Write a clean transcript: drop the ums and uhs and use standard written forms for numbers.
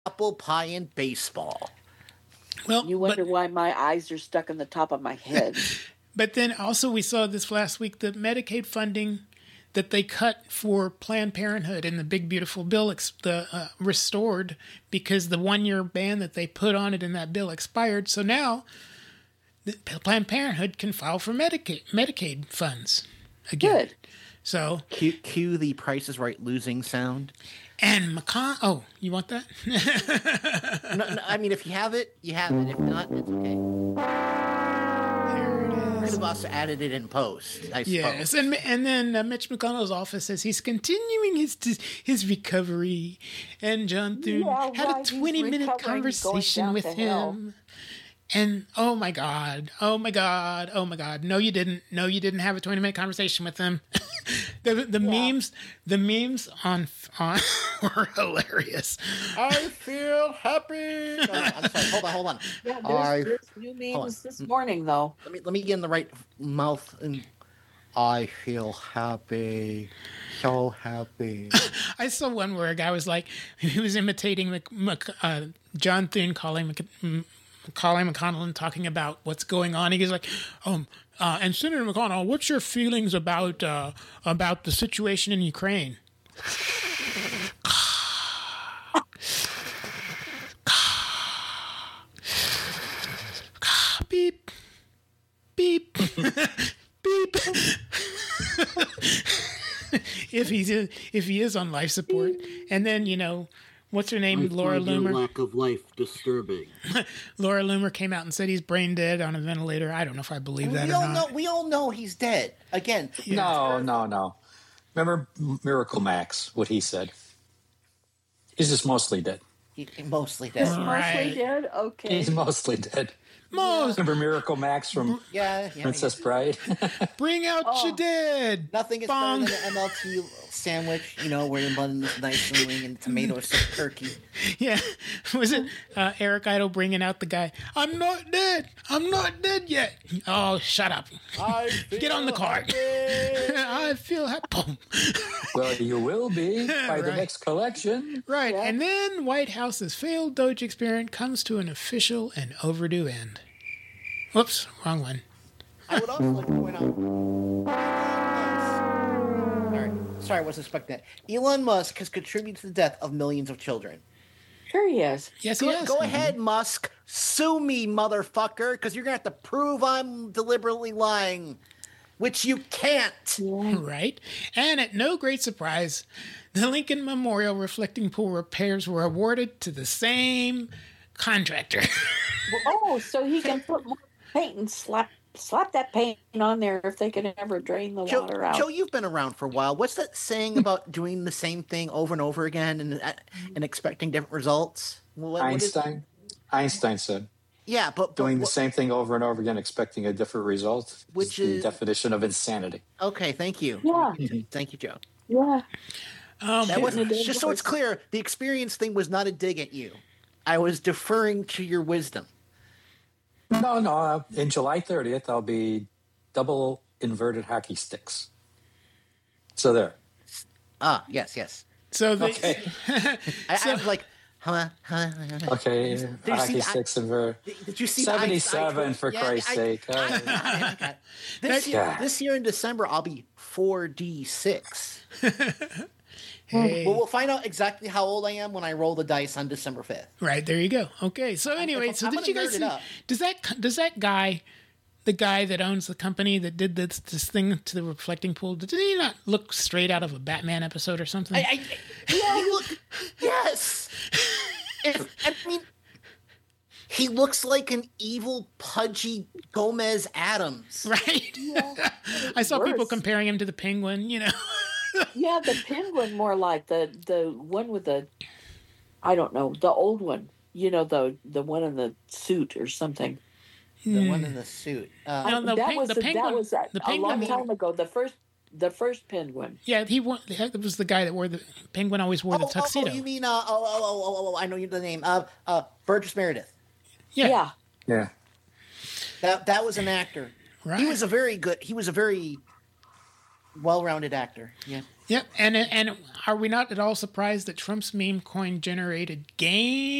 apple pie and baseball. Well, You wonder why my eyes are stuck in the top of my head. But then also we saw this last week the Medicaid funding that they cut for Planned Parenthood in the big beautiful bill restored because the 1-year ban that they put on it in that bill expired. So now Planned Parenthood can file for Medicaid funds again. Good. So Cue the Price is Right losing sound. and McCon. Oh, you want that? No, I mean, if you have it, you have it. If not, it's okay. There it Could is. have also added it in post, I suppose. Yes, and then Mitch McConnell's office says he's continuing his recovery, and John Thune Yeah, had why a he's 20-minute recovering, conversation going with down to hell. him. And oh my god, no you didn't have a 20-minute conversation with him. the memes on were hilarious. I feel happy. Oh, I'm sorry. Hold on. Yeah, I- there's new memes this morning, though. Let me get in the right mouth. And I feel happy, so happy. I saw one where a guy was like, he was imitating John Thune calling McConnell and talking about what's going on. He was like, and Senator McConnell, what's your feelings about the situation in Ukraine? Beep, beep, beep. If he is on life support, and then what's her name, Laura Loomer. Lack of life disturbing. Laura Loomer came out and said he's brain dead on a ventilator. I don't know if I believe that or not. We all know he's dead. Again, No. Remember Miracle Max, what he said? He's just mostly dead. He's mostly dead. Right. Mostly dead? Okay. He's mostly dead. Remember Miracle Max from Princess Bride? Bring out your dead. Nothing is Bong. better than an MLT sandwich, where you're blending this nice wing and tomato sauce turkey. Yeah. Was it Eric Idle bringing out the guy? I'm not dead yet. Oh, shut up. Get on the card. I feel happy. Well, you will be by the Right. next collection. Right. Yeah. And then White House's failed Doge experiment comes to an official and overdue end. Whoops, wrong one. I would also like to point out. Sorry, I wasn't expecting that. Elon Musk has contributed to the death of millions of children. Sure he is. Yes, he is. Go ahead, Musk. Sue me, motherfucker, because you're going to have to prove I'm deliberately lying, which you can't. Right. And at no great surprise, the Lincoln Memorial Reflecting Pool repairs were awarded to the same contractor. Oh, so he can put more paint and slap that paint on there if they can ever drain the water out. Joe, you've been around for a while. What's that saying about doing the same thing over and over again and expecting different results? Einstein said, yeah, but doing the same thing over and over again, expecting a different result, Which is the is- definition of insanity. Okay, thank you. Yeah. Thank you, Joe. Yeah. That wasn't, just so it's clear, the experience thing was not a dig at you. I was deferring to your wisdom. No. In July 30th, I'll be double inverted hockey sticks. So there. Ah, yes. So they, Okay. I was like, huh? Okay. you see Hockey the- sticks inverted. Did you see 77 for Christ's sake. This year in December, I'll be 4D6. hey. Well, we'll find out exactly how old I am when I roll the dice on December 5th. Right, there you go. Okay, so anyway, I'm did gonna you guys nerd it see, up. does that guy, the guy that owns the company that did this thing to the reflecting pool, did he not look straight out of a Batman episode or something? Yes. I mean, he looks like an evil, pudgy Gomez Adams. Right? I saw people comparing him to the Penguin, Yeah, the penguin more like the one with the, I don't know, the old one. The one in the suit or something. The one in the suit. No, that was the penguin. That was a penguin. long time ago. The first penguin. Yeah, it was the guy that wore the Penguin always wore the tuxedo. Oh, you mean I know the name. Burgess Meredith. Yeah. Yeah. That was an actor. Right. He was a very well-rounded actor. Yeah. Yep, and are we not at all surprised that Trump's meme coin generated game?